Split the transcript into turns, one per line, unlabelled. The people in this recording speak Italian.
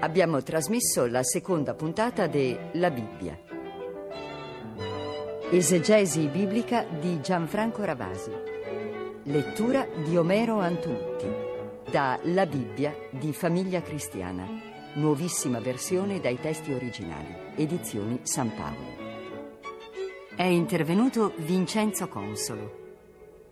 Abbiamo trasmesso la seconda puntata de La Bibbia. Esegesi biblica di Gianfranco Ravasi. Lettura di Omero Antonutti. Da La Bibbia di Famiglia Cristiana. Nuovissima versione dai testi originali. Edizioni San Paolo. È intervenuto Vincenzo Consolo.